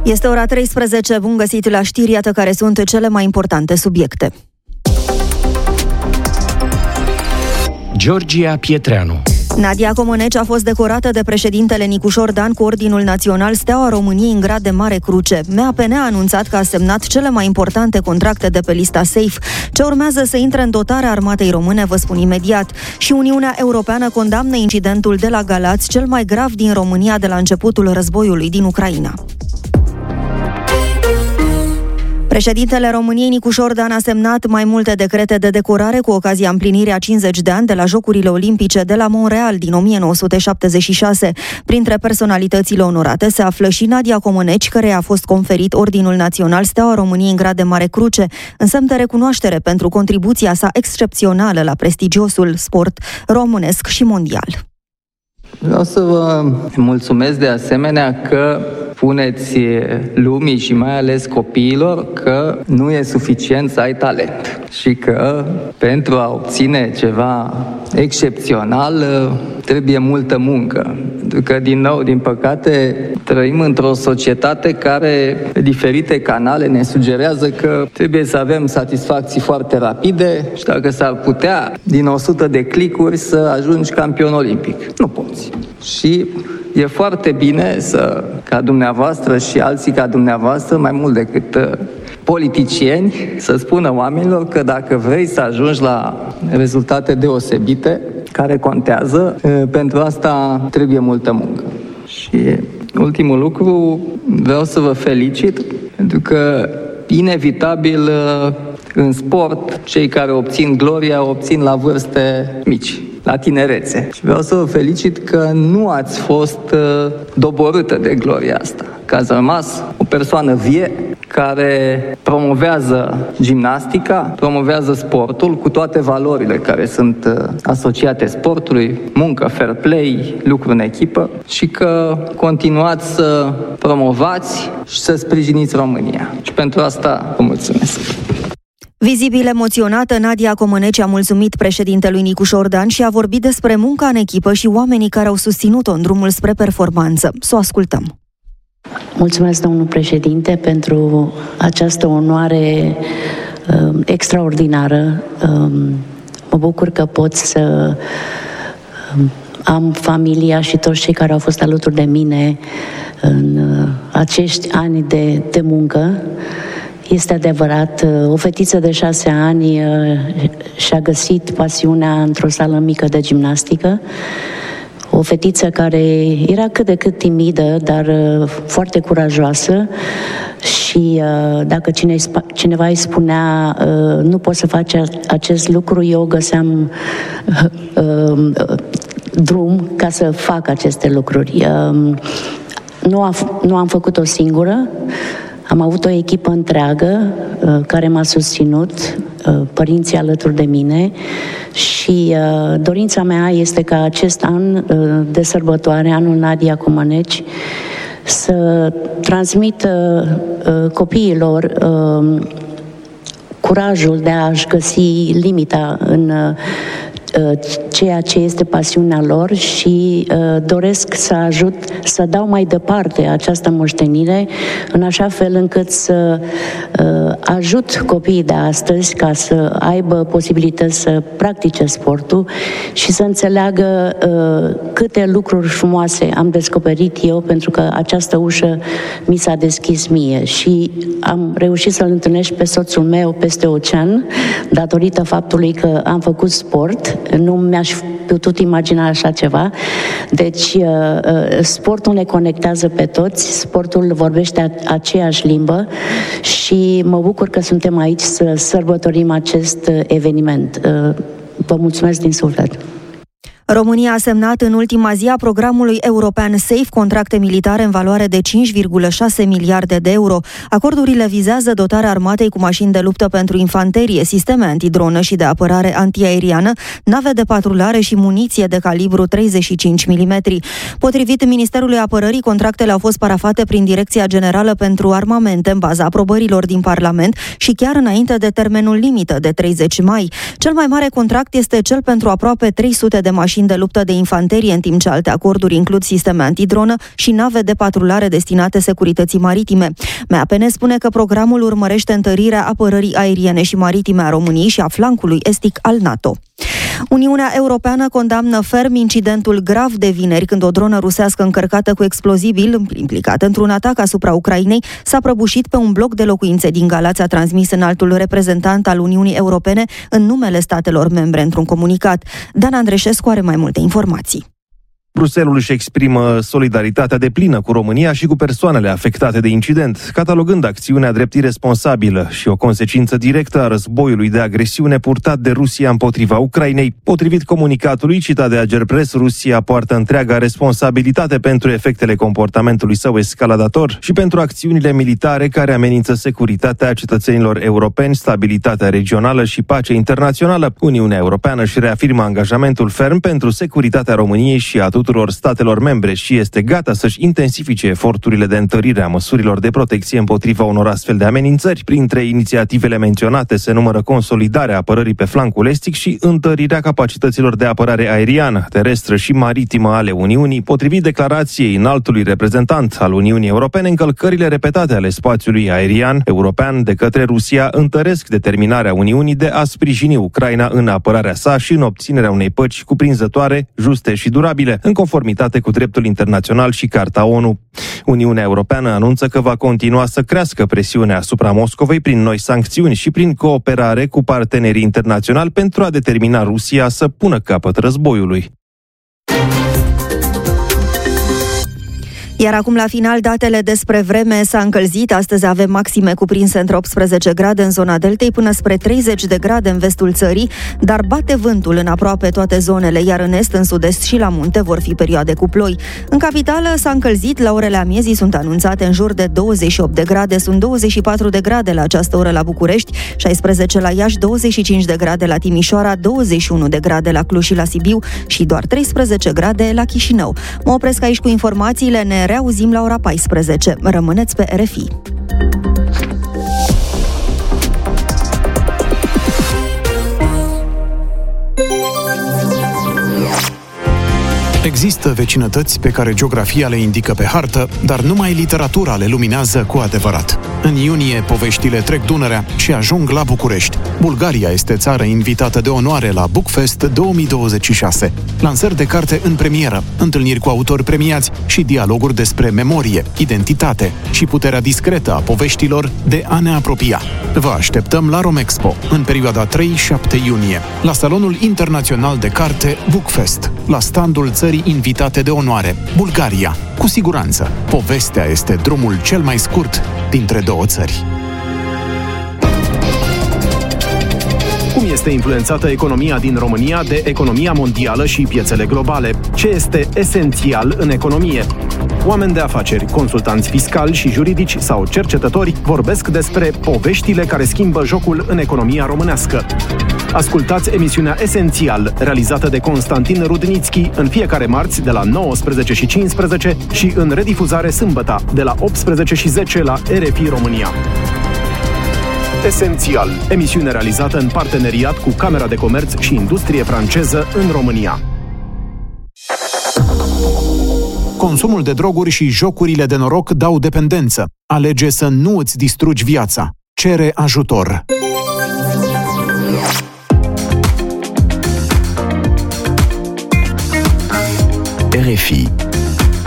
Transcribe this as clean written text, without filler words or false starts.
Este ora 13, bun găsit la știri, iată care sunt cele mai importante subiecte. Georgia Pietreanu. Nadia Comăneci a fost decorată de președintele Nicu Șordan cu Ordinul Național Steaua României în grad de mare cruce. MAPN a anunțat că a semnat cele mai importante contracte de pe lista SAFE. Ce urmează să intre în dotarea armatei române, vă spun imediat. Și Uniunea Europeană condamnă incidentul de la Galați, cel mai grav din România de la începutul războiului din Ucraina. Președintele României Nicu Șordan a semnat mai multe decrete de decorare cu ocazia împlinirii a 50 de ani de la Jocurile Olimpice de la Montreal din 1976. Printre personalitățile onorate se află și Nadia Comăneci, căreia a fost conferit Ordinul Național Steaua României în grad de mare cruce, în semn de recunoaștere pentru contribuția sa excepțională la prestigiosul sport românesc și mondial. Vreau să vă mulțumesc de asemenea că puneți lumii și mai ales copiilor că nu e suficient să ai talent și că pentru a obține ceva excepțional trebuie multă muncă. Pentru că, din nou, din păcate, trăim într-o societate care, pe diferite canale, ne sugerează că trebuie să avem satisfacții foarte rapide și dacă s-ar putea, din 100 de clicuri, să ajungi campion olimpic. Nu poți. Și e foarte bine ca dumneavoastră și alții ca dumneavoastră, mai mult decât politicieni, să spună oamenilor că dacă vrei să ajungi la rezultate deosebite, care contează, pentru asta trebuie multă muncă. Și ultimul lucru, vreau să vă felicit, pentru că inevitabil în sport, cei care obțin gloria obțin la vârste mici, la tinerețe. Și vreau să vă felicit că nu ați fost doborâtă de gloria asta, că ați rămas o persoană vie care promovează gimnastica, promovează sportul cu toate valorile care sunt asociate sportului, muncă, fair play, lucru în echipă și că continuați să promovați și să sprijiniți România. Și pentru asta vă mulțumesc. Vizibil emoționată, Nadia Comăneci a mulțumit președintelui Nicu Șordan și a vorbit despre munca în echipă și oamenii care au susținut-o în drumul spre performanță. Să o ascultăm. Mulțumesc, domnul președinte, pentru această onoare extraordinară. Mă bucur că pot să am familia și toți cei care au fost alături de mine în acești ani de muncă. Este adevărat, o fetiță de 6 ani și-a găsit pasiunea într-o sală mică de gimnastică. O fetiță care era cât de cât timidă, dar foarte curajoasă și dacă cineva îi spunea nu poți să faci acest lucru, eu găseam drum ca să fac aceste lucruri. Nu am făcut-o singură. Am avut o echipă întreagă care m-a susținut, părinții alături de mine și dorința mea este ca acest an de sărbătoare, anul Nadia Comăneci, să transmită copiilor curajul de a-și găsi limita în ceea ce este pasiunea lor și doresc să ajut, să dau mai departe această moștenire în așa fel încât să ajut copiii de astăzi ca să aibă posibilități să practice sportul și să înțeleagă câte lucruri frumoase am descoperit eu, pentru că această ușă mi s-a deschis mie și am reușit să-l întâlnesc pe soțul meu peste ocean datorită faptului că am făcut sport. Nu mi-aș putut imagina așa ceva. Deci, sportul ne conectează pe toți, sportul vorbește aceeași limbă și mă bucur că suntem aici să sărbătorim acest eveniment. Vă mulțumesc din suflet! România a semnat în ultima zi a programului european SAFE contracte militare în valoare de 5,6 miliarde de euro. Acordurile vizează dotarea armatei cu mașini de luptă pentru infanterie, sisteme antidronă și de apărare antiaeriană, nave de patrulare și muniție de calibru 35 mm. Potrivit Ministerului Apărării, contractele au fost parafate prin Direcția Generală pentru Armamente în baza aprobărilor din Parlament și chiar înainte de termenul limită de 30 mai. Cel mai mare contract este cel pentru aproape 300 de mașini mașini de luptă de infanterie, în timp ce alte acorduri includ sisteme antidronă și nave de patrulare destinate securității maritime. MAPN spune că programul urmărește întărirea apărării aeriene și maritime a României și a flancului estic al NATO. Uniunea Europeană condamnă ferm incidentul grav de vineri, când o dronă rusească încărcată cu explozibil, implicată într-un atac asupra Ucrainei, s-a prăbușit pe un bloc de locuințe din Galați, a transmis înaltul reprezentant al Uniunii Europene în numele statelor membre într-un comunicat. Dan Andreșescu are mai multe informații. Bruxelles își exprimă solidaritatea deplină cu România și cu persoanele afectate de incident, catalogând acțiunea drept iresponsabilă și o consecință directă a războiului de agresiune purtat de Rusia împotriva Ucrainei. Potrivit comunicatului citat de Agerpres, Rusia poartă întreaga responsabilitate pentru efectele comportamentului său escaladator și pentru acțiunile militare care amenință securitatea cetățenilor europeni, stabilitatea regională și pacea internațională. Uniunea Europeană își reafirmă angajamentul ferm pentru securitatea României și a tuturor statelor membre și este gata să-și intensifice eforturile de întărire a măsurilor de protecție împotriva unor astfel de amenințări. Printre inițiativele menționate se numără consolidarea apărării pe flancul estic și întărirea capacităților de apărare aeriană, terestră și maritimă ale Uniunii. Potrivit declarației înaltului reprezentant al Uniunii Europene, încălcările repetate ale spațiului aerian european de către Rusia întăresc determinarea Uniunii de a sprijini Ucraina în apărarea sa și în obținerea unei păci cuprinzătoare, juste și durabile, în conformitate cu dreptul internațional și Carta ONU. Uniunea Europeană anunță că va continua să crească presiunea asupra Moscovei prin noi sancțiuni și prin cooperare cu partenerii internaționali pentru a determina Rusia să pună capăt războiului. Iar acum, la final, datele despre vreme. S-a încălzit. Astăzi avem maxime cuprinse între 18 grade în zona deltei până spre 30 de grade în vestul țării, dar bate vântul în aproape toate zonele, iar în est, în sud-est și la munte vor fi perioade cu ploi. În capitală s-a încălzit. La orele amiezii sunt anunțate în jur de 28 de grade, sunt 24 de grade la această oră la București, 16 la Iași, 25 de grade la Timișoara, 21 de grade la Cluj și la Sibiu și doar 13 grade la Chișinău. Mă opresc aici cu informațiile, ne reauzim la ora 14. Rămâneți pe RFI. Există vecinătăți pe care geografia le indică pe hartă, dar numai literatura le luminează cu adevărat. În iunie, poveștile trec Dunărea și ajung la București. Bulgaria este țară invitată de onoare la Bookfest 2026. Lansări de carte în premieră, întâlniri cu autori premiați și dialoguri despre memorie, identitate și puterea discretă a poveștilor de a ne apropia. Vă așteptăm la Romexpo, în perioada 3-7 iunie, la Salonul Internațional de Carte Bookfest, la standul țării invitate de onoare, Bulgaria. Cu siguranță, povestea este drumul cel mai scurt dintre două țări. Cum este influențată economia din România de economia mondială și piețele globale? Ce este esențial în economie? Oameni de afaceri, consultanți fiscali și juridici sau cercetători vorbesc despre poveștile care schimbă jocul în economia românească. Ascultați emisiunea Esențial, realizată de Constantin Rudnițchi, în fiecare marți de la 19:15 și în redifuzare sâmbătă de la 18:10 la RFI România. Esențial, emisiune realizată în parteneriat cu Camera de Comerț și Industrie franceză în România. Consumul de droguri și jocurile de noroc dau dependență. Alege să nu îți distrugi viața. Cere ajutor. RFI